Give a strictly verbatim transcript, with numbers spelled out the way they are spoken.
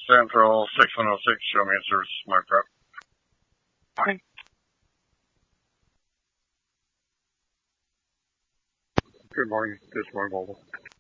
Central six one oh six, show me a source, smart prep. Fine. Good morning, this is Mark Vogel.